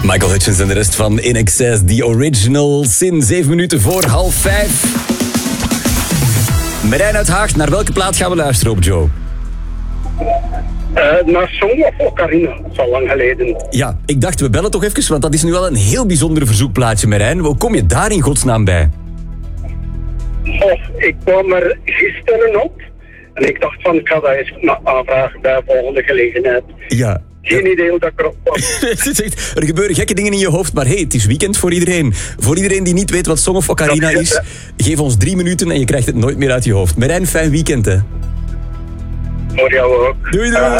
Michael Hutchence en de rest van In Excess, The Original Sin. 7 minuten voor 4:30. Marijn uit Haag, naar welke plaat gaan we luisteren op, Joe? Naar Song of Ocarina, dat is al lang geleden. Ja, ik dacht we bellen toch even, want dat is nu wel een heel bijzonder verzoekplaatje, Marijn. Hoe kom je daar in godsnaam bij? Ik kwam er gisteren op en ik dacht van, ik ga dat eens aanvragen bij volgende gelegenheid. Ja. Geen idee hoe dat erop kwam. Er gebeuren gekke dingen in je hoofd, maar hey, het is weekend voor iedereen. Voor iedereen die niet weet wat Song of Ocarina is, geef ons 3 minuten en je krijgt het nooit meer uit je hoofd. Marijn, fijn weekend, hè. Voor jou ook. Doei, doei.